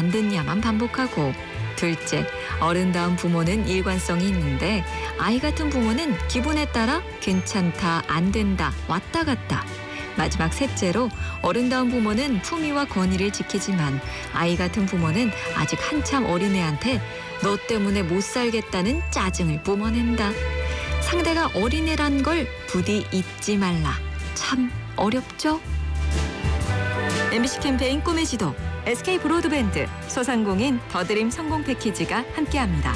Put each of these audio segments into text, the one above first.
안 듣냐만 반복하고, 둘째, 어른다운 부모는 일관성이 있는데 아이 같은 부모는 기분에 따라 괜찮다, 안 된다, 왔다 갔다. 마지막 셋째로, 어른다운 부모는 품위와 권위를 지키지만 아이 같은 부모는 아직 한참 어린애한테 너 때문에 못 살겠다는 짜증을 뿜어낸다. 상대가 어린애란 걸 부디 잊지 말라. 참 어렵죠? MBC 캠페인 꿈의 지도, SK 브로드밴드, 소상공인 더드림 성공 패키지가 함께합니다.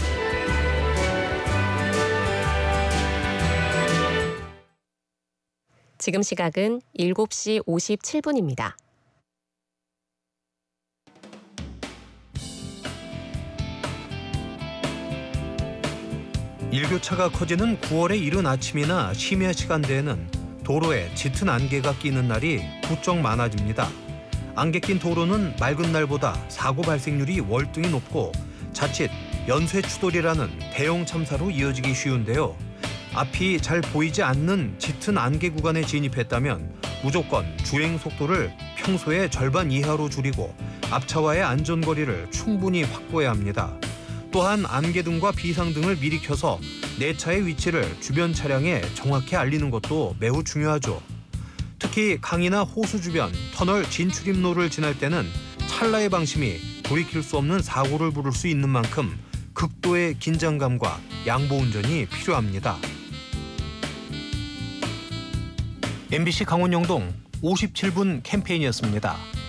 지금 시각은 7시 57분입니다. 일교차가 커지는 9월의 이른 아침이나 심야 시간대에는 도로에 짙은 안개가 끼는 날이 부쩍 많아집니다. 안개 낀 도로는 맑은 날보다 사고 발생률이 월등히 높고 자칫 연쇄 추돌이라는 대형 참사로 이어지기 쉬운데요. 앞이 잘 보이지 않는 짙은 안개 구간에 진입했다면 무조건 주행 속도를 평소의 절반 이하로 줄이고 앞차와의 안전거리를 충분히 확보해야 합니다. 또한 안개등과 비상등을 미리 켜서 내 차의 위치를 주변 차량에 정확히 알리는 것도 매우 중요하죠. 특히 강이나 호수 주변, 터널 진출입로를 지날 때는 찰나의 방심이 돌이킬 수 없는 사고를 부를 수 있는 만큼 극도의 긴장감과 양보 운전이 필요합니다. MBC 강원영동 57분 캠페인이었습니다.